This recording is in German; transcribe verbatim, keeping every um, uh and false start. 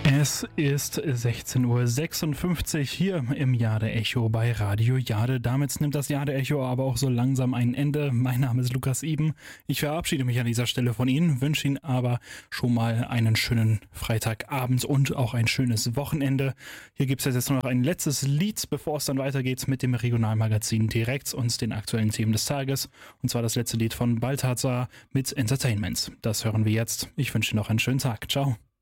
Es ist sechzehn Uhr sechsundfünfzig hier im Jade Echo bei Radio Jade. Damit nimmt das Jade Echo aber auch so langsam ein Ende. Mein Name ist Lukas Iben. Ich verabschiede mich an dieser Stelle von Ihnen, wünsche Ihnen aber schon mal einen schönen Freitagabend und auch ein schönes Wochenende. Hier gibt es jetzt nur noch ein letztes Lied, bevor es dann weitergeht mit dem Regionalmagazin direkt und den aktuellen Themen des Tages. Und zwar das letzte Lied von Balthazar mit Entertainment. Das hören wir jetzt. Ich wünsche Ihnen noch einen schönen Tag. Ciao.